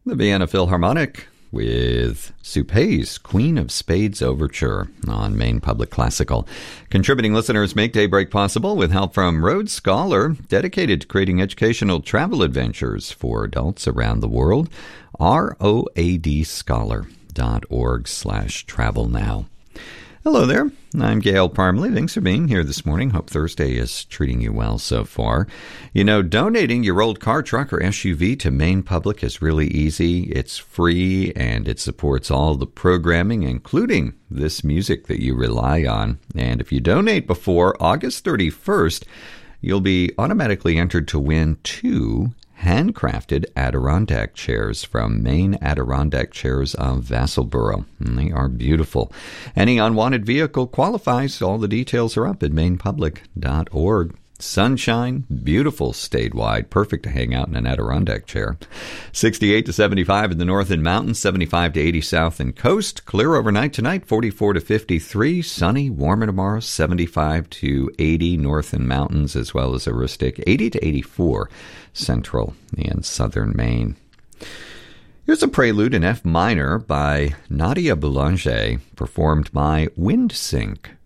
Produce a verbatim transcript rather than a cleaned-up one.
The Vienna Philharmonic with Suppé's Queen of Spades Overture on Maine Public Classical. Contributing listeners make Daybreak possible with help from Rhodes Scholar, dedicated to creating educational travel adventures for adults around the world. R O A D scholar dot org slash travel now. Hello there. I'm Gail Parmley. Thanks for being here this morning. Hope Thursday is treating you well so far. You know, donating your old car, truck, or S U V to Maine Public is really easy. It's free, and it supports all the programming, including this music that you rely on. And if you donate before August thirty-first, you'll be automatically entered to win two handcrafted Adirondack chairs from Maine Adirondack Chairs of Vassalboro. And they are beautiful. Any unwanted vehicle qualifies. All the details are up at maine public dot org. Sunshine, beautiful statewide, perfect to hang out in an Adirondack chair. sixty-eight to seventy-five in the north and mountains, seventy-five to eighty south and coast. Clear overnight tonight, forty-four to fifty-three. Sunny, warmer tomorrow, seventy-five to eighty north and mountains, as well as Aroostook, eighty to eighty-four central and southern Maine. Here's a prelude in F minor by Nadia Boulanger, performed by Windsync.